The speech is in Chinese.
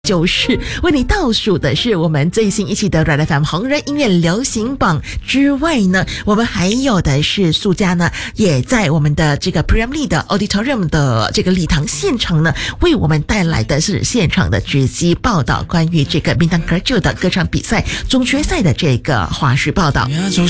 就是为你倒数的是我们最新一期的 Red FM 红人音乐流行榜之外呢，我们还有的是苏家呢，也在我们的这个 Premier 的 Auditorium 的这个礼堂现场呢，为我们带来的是现场的直击报道，关于这个Bintang Kerja的歌唱比赛总决赛的这个花絮报道。 亚洲